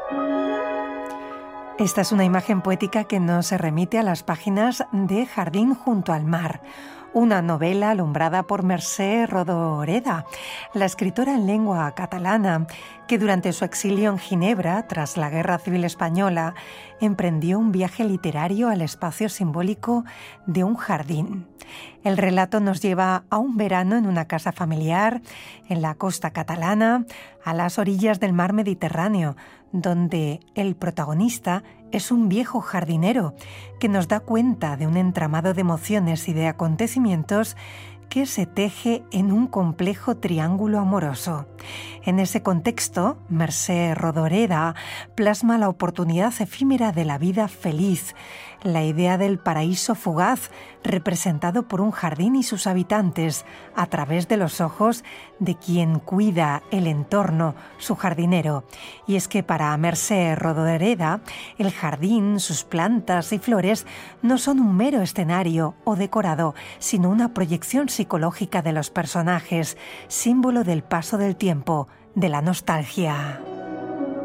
Esta es una imagen poética que nos remite a las páginas de Jardín junto al mar, una novela alumbrada por Mercè Rodoreda, la escritora en lengua catalana que durante su exilio en Ginebra, tras la Guerra Civil Española, emprendió un viaje literario al espacio simbólico de un jardín. El relato nos lleva a un verano en una casa familiar en la costa catalana, a las orillas del mar Mediterráneo, donde el protagonista es un viejo jardinero que nos da cuenta de un entramado de emociones y de acontecimientos que se teje en un complejo triángulo amoroso. En ese contexto, Mercè Rodoreda plasma la oportunidad efímera de la vida feliz, la idea del paraíso fugaz representado por un jardín y sus habitantes a través de los ojos de quien cuida el entorno, su jardinero. Y es que para Mercè Rodoreda, el jardín, sus plantas y flores no son un mero escenario o decorado, sino una proyección psicológica de los personajes, símbolo del paso del tiempo, de la nostalgia.